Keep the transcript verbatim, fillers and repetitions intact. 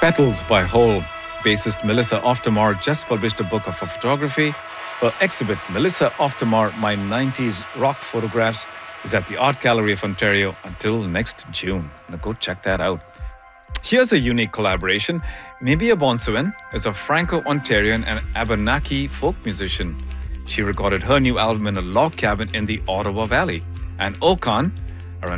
Petals by Hole. Bassist Melissa Oftamar just published a book of her photography. Her exhibit, Melissa Oftamar, My nineties Rock Photographs, is at the Art Gallery of Ontario until next June. Now go check that out. Here's a unique collaboration. Mibia Bonsuwen is a Franco-Ontarian and Abenaki folk musician. She recorded her new album in a log cabin in the Ottawa Valley. And Okan